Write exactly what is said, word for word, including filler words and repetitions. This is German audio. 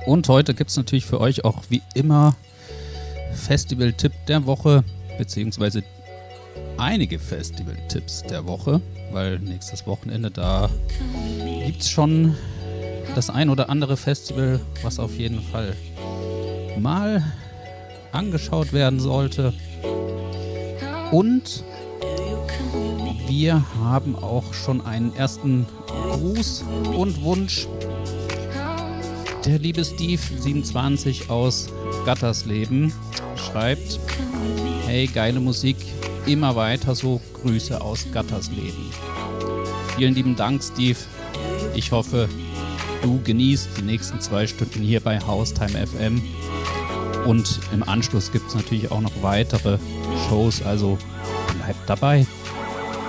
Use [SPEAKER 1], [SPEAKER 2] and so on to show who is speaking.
[SPEAKER 1] Und heute gibt es natürlich für euch auch wie immer Festival-Tipp der Woche, beziehungsweise einige Festival-Tipps der Woche, weil nächstes Wochenende da gibt es schon das ein oder andere Festival, was auf jeden Fall mal angeschaut werden sollte. Und wir haben auch schon einen ersten Gruß und Wunsch. Der liebe Steve siebenundzwanzig aus Gattersleben schreibt: Hey, geile Musik, immer weiter so, Grüße aus Gattersleben. Vielen lieben Dank, Steve. Ich hoffe, du genießt die nächsten zwei Stunden hier bei Haustime F M. Und im Anschluss gibt es natürlich auch noch weitere Shows, also bleibt dabei.